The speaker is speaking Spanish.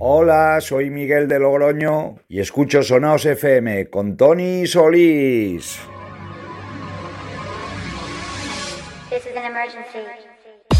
Hola, soy Miguel de Logroño y escucho Sonaos FM con Toni Solís. This is an emergency.